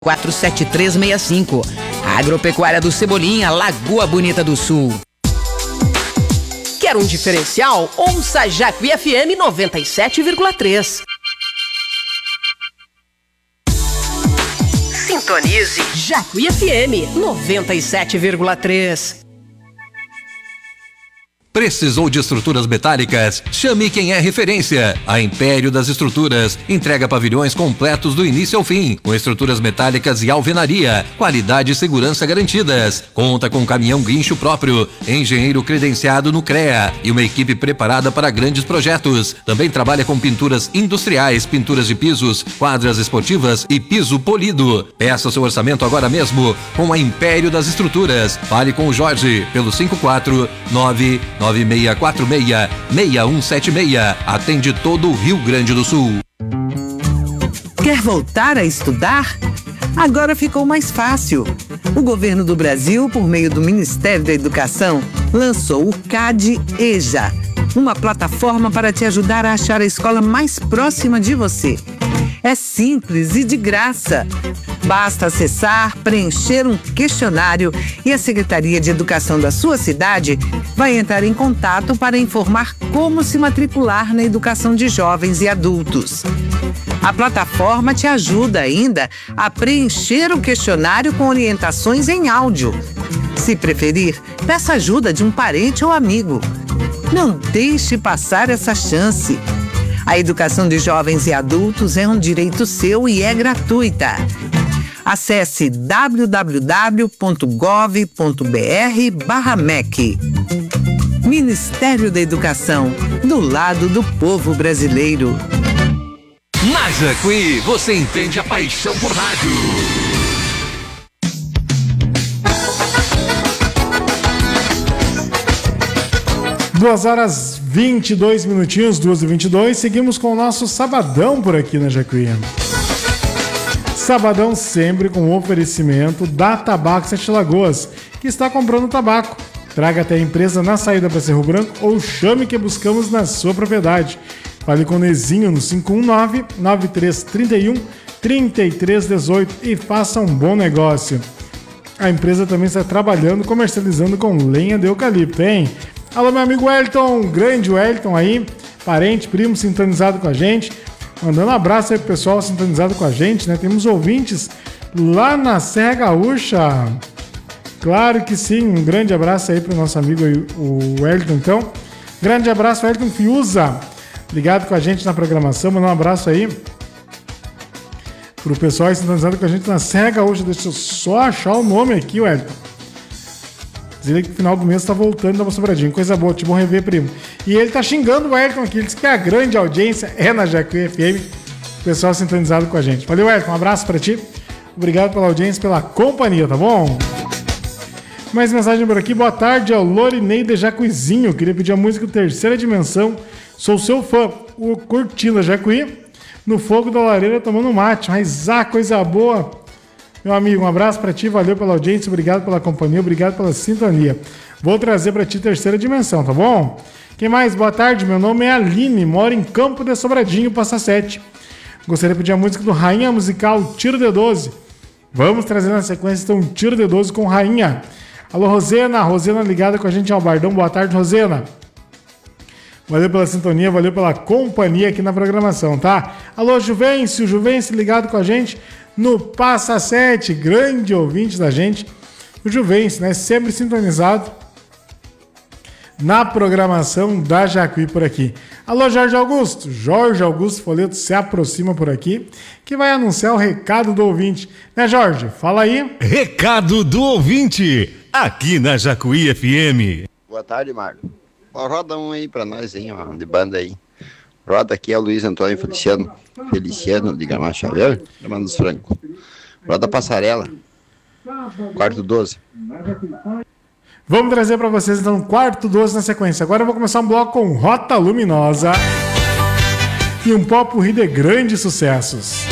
47365. Agropecuária do Cebolinha, Lagoa Bonita do Sul. Quer um diferencial? Ouça Jacuí FM 97,3. Sintonize Jacuí FM 97,3. Precisou de estruturas metálicas? Chame quem é referência. A Império das Estruturas entrega pavilhões completos do início ao fim, com estruturas metálicas e alvenaria, qualidade e segurança garantidas. Conta com caminhão guincho próprio, engenheiro credenciado no CREA e uma equipe preparada para grandes projetos. Também trabalha com pinturas industriais, pinturas de pisos, quadras esportivas e piso polido. Peça seu orçamento agora mesmo com a Império das Estruturas. Fale com o Jorge pelo 549-9646-6176. Atende todo o Rio Grande do Sul. Quer voltar a estudar? Agora ficou mais fácil. O governo do Brasil, por meio do Ministério da Educação, lançou o CAD-EJA, uma plataforma para te ajudar a achar a escola mais próxima de você. É simples e de graça. Basta acessar, preencher um questionário e a Secretaria de Educação da sua cidade vai entrar em contato para informar como se matricular na educação de jovens e adultos. A plataforma te ajuda ainda a preencher o questionário com orientações em áudio. Se preferir, peça ajuda de um parente ou amigo. Não deixe passar essa chance. A educação de jovens e adultos é um direito seu e é gratuita. Acesse www.gov.br/MEC. Ministério da Educação, do lado do povo brasileiro. Na Jacuí, você entende a paixão por rádio. Duas horas 22 minutinhos, 2h22. Seguimos com o nosso sabadão por aqui na Jacuí. Sabadão sempre com oferecimento da Tabaco Sete Lagoas, que está comprando tabaco. Traga até a empresa na saída para Cerro Branco ou chame que buscamos na sua propriedade. Fale com o Nezinho no 519-9331-3318 e faça um bom negócio. A empresa também está trabalhando, comercializando com lenha de eucalipto, hein? Alô, meu amigo Wellington, grande Wellington aí, parente, primo, sintonizado com a gente. Mandando um abraço aí pro pessoal sintonizado com a gente, né? Temos ouvintes lá na Serra Gaúcha. Claro que sim, um grande abraço aí pro nosso amigo aí, o Wellington, então. Grande abraço, Wellington Fiuza, ligado com a gente na programação. Mandar um abraço aí pro pessoal aí sintonizado com a gente na Serra Gaúcha. Deixa eu só achar o nome aqui, Wellington. Dizer que no final do mês tá voltando da Sobradinho. Coisa boa, te bom rever, primo. E ele tá xingando o Wellington aqui. Ele disse que a grande audiência é na Jacuí FM. O pessoal sintonizado com a gente. Valeu, Wellington. Um abraço pra ti. Obrigado pela audiência, pela companhia, tá bom? Mais mensagem por aqui. Boa tarde ao Lorinei de Jacuizinho. Queria pedir a música Terceira Dimensão. Sou seu fã. O curtindo a Jacuí. No fogo da lareira tomando mate. Mas, coisa boa. Meu amigo, um abraço pra ti, valeu pela audiência, obrigado pela companhia, obrigado pela sintonia. Vou trazer pra ti Terceira Dimensão, tá bom? Quem mais? Boa tarde, meu nome é Aline, moro em Campo de Sobradinho, Passa Sete. Gostaria de pedir a música do Rainha Musical, Tiro de 12. Vamos trazer na sequência, então, Tiro de 12 com Rainha. Alô, Rosena, Rosena ligada com a gente ao Bardão, boa tarde, Rosena. Valeu pela sintonia, valeu pela companhia aqui na programação, tá? Alô, Juvencio, Juvencio ligado com a gente no Passa 7, grande ouvinte da gente, o Juvencio, né? Sempre sintonizado na programação da Jacuí por aqui. Alô, Jorge Augusto. Jorge Augusto Folheto se aproxima por aqui, que vai anunciar o recado do ouvinte. Né, Jorge? Fala aí. Recado do ouvinte, aqui na Jacuí FM. Boa tarde, Marco. Roda um aí pra nós, hein, ó, de banda aí. Roda aqui é o Luiz Antônio Feliciano de Gramacho Xavier, Gramacho dos Franco. Roda Passarela, quarto 12. Vamos trazer para vocês então quarto 12 na sequência. Agora eu vou começar um bloco com Rota Luminosa e um popurrí de grandes sucessos.